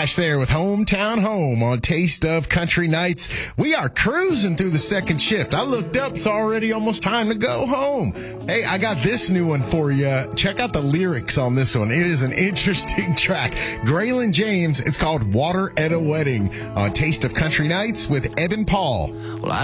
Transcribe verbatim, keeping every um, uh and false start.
Cash there with Hometown Home on Taste of Country Nights. We are cruising through the second shift. I looked up. It's already almost time to go home. Hey, I got this new one for you. Check out the lyrics on this one. It is an interesting track. Graylin James. It's called Water at a Wedding on Taste of Country Nights with Evan Paul. Well, I